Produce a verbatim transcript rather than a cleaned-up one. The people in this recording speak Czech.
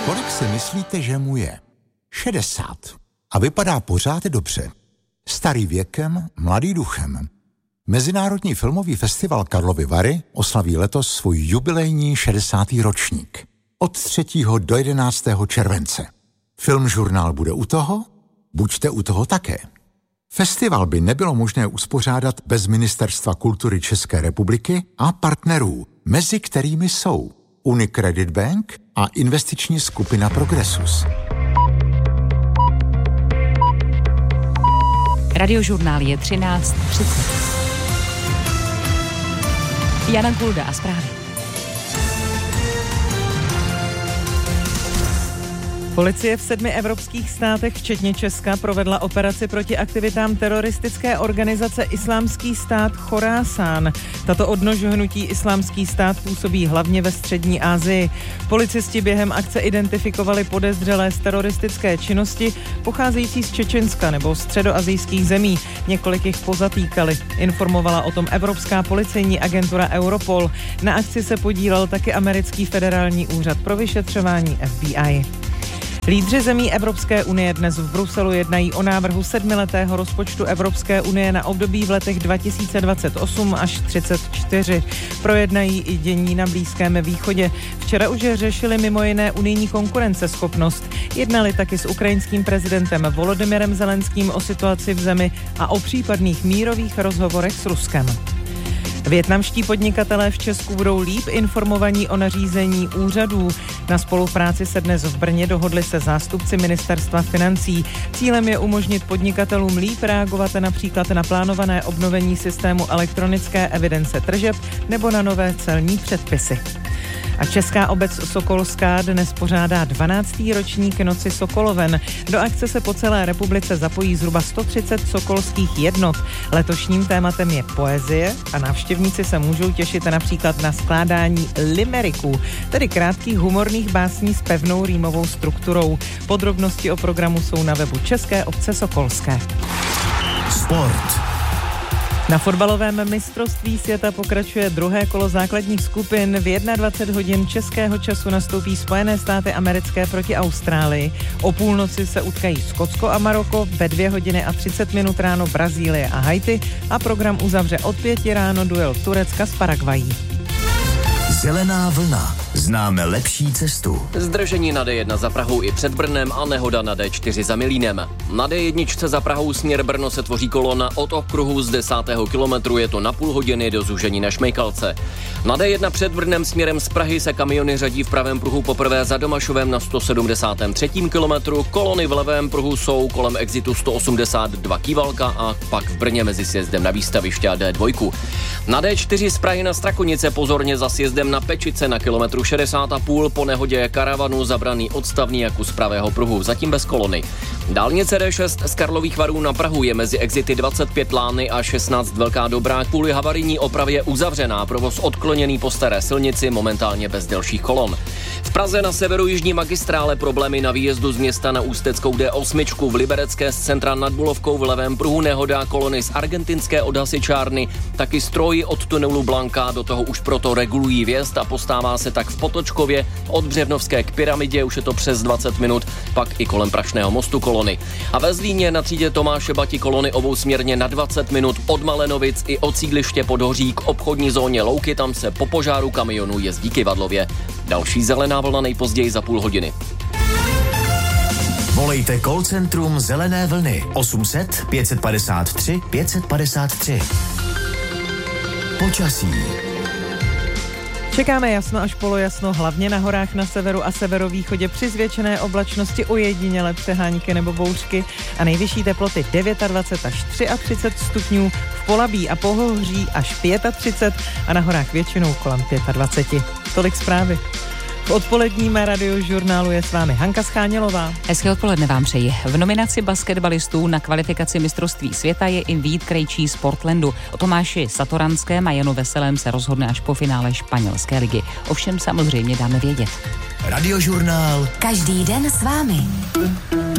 Kolik si myslíte, že mu je? šedesát. A vypadá pořád dobře. Starý věkem, mladý duchem. Mezinárodní filmový festival Karlovy Vary oslaví letos svůj jubilejní šedesátý ročník. Od třetího do jedenáctého července. Filmžurnál bude u toho? Buďte u toho také. Festival by nebylo možné uspořádat bez Ministerstva kultury České republiky a partnerů, mezi kterými jsou Unicredit Bank a investiční skupina Progressus. Radiožurnál je třináct třicet. Jana Kulda a zprávy. Policie v sedmi evropských státech, včetně Česka, provedla operaci proti aktivitám teroristické organizace Islámský stát Chorásán. Tato odnož hnutí Islámský stát působí hlavně ve střední Asii. Policisti během akce identifikovali podezřelé z teroristické činnosti pocházející z Čečenska nebo středoasijských zemí. Několik jich pozatýkali. Informovala o tom Evropská policejní agentura Europol. Na akci se podílel taky americký federální úřad pro vyšetřování F B I. Lídři zemí Evropské unie dnes v Bruselu jednají o návrhu sedmiletého rozpočtu Evropské unie na období v letech dva tisíce dvacet osm až třicet čtyři. Projednají i dění na Blízkém východě. Včera už řešili mimo jiné unijní konkurenceschopnost. Jednali taky s ukrajinským prezidentem Volodymyrem Zelenským o situaci v zemi a o případných mírových rozhovorech s Ruskem. Vietnamští podnikatelé v Česku budou líp informovaní o nařízení úřadů. Na spolupráci se dnes v Brně dohodli se zástupci Ministerstva financí. Cílem je umožnit podnikatelům líp reagovat například na plánované obnovení systému elektronické evidence tržeb nebo na nové celní předpisy. A Česká obec Sokolská dnes pořádá dvanáctý ročník Noci Sokoloven. Do akce se po celé republice zapojí zhruba sto třicet sokolských jednot. Letošním tématem je poezie a návštěvníci se můžou těšit například na skládání limeriků, tedy krátkých humorných básní s pevnou rýmovou strukturou. Podrobnosti o programu jsou na webu České obce Sokolské. Sport. Na fotbalovém mistrovství světa pokračuje druhé kolo základních skupin. V dvacet jedna hodin českého času nastoupí Spojené státy americké proti Austrálii. O půlnoci se utkají Skotsko a Maroko, ve dvě hodiny a třicet minut ráno Brazílie a Haiti a program uzavře od pěti ráno duel Turecka s Paraguayí. Zelená vlna. Známe lepší cestu. Zdržení na D jedna za Prahou i před Brnem a nehoda na D čtyři za Milínem. Na D jedna za Prahou směr Brno se tvoří kolona od okruhu z desátého kilometru, je to na půl hodiny do zúžení na Šmejkalce. Na D jedna před Brnem směrem z Prahy se kamiony řadí v pravém pruhu poprvé za Domašovem na sto sedmdesátém třetím kilometru, kolony v levém pruhu jsou kolem exitu sto osmdesát dva Kývalka a pak v Brně mezi sjezdem na Výstaviště a D dva. Na D čtyři z Prahy na Strakonice pozorně za sjezdem na Pečice na kilometru šedesát a půl po nehodě karavanu zabraný odstavný jak z pravého pruhu, zatím bez kolony. Dálnice D šest z Karlových Varů na Prahu je mezi exity dvacet pět Lány a šestnáct Velká Dobrá kvůli havarijní opravě uzavřená, provoz odkloněný po staré silnici, momentálně bez delších kolon. V Praze na severu jižní magistrále problémy na výjezdu z města na Ústeckou D osm, v Liberecké z centra nad Bulovkou v levém pruhu nehoda, kolony z argentinské od hasičárny, taky stroji od tunelu Blanka, do toho už proto regulují vjezd a postává se tak v Potočkově od Břevnovské k Pyramidě, už je to přes dvacet minut, pak i kolem Prašného mostu kolony. A ve Zlíně na třídě Tomáše Bati kolony obousměrně na dvacet minut od Malenovic i od sídliště Podhoří k obchodní zóně Louky, tam se po požáru kamionu jezdí Kyvadlově. Další zelená vlna nejpozději za půl hodiny. Volejte call centrum Zelené vlny osm set pět padesát tři pět padesát tři. Počasí. Čekáme jasno až polojasno, hlavně na horách na severu a severovýchodě při zvětšené oblačnosti ojedinělé přehánky nebo bouřky a nejvyšší teploty dvacet devět až třicet tři stupňů, v Polabí a Pohoří až třicet pět a na horách většinou kolem dvacet pět. Tolik zprávy. V odpoledním radiožurnálu je s vámi Hanka Schánělová. Hezké odpoledne vám přeji. V nominaci basketbalistů na kvalifikaci mistrovství světa je i Vít Krejčí z Portlandu. O Tomáši Satoranském a Janu Veselém se rozhodne až po finále španělské ligy. Ovšem samozřejmě dáme vědět. Radiožurnál. Každý den s vámi.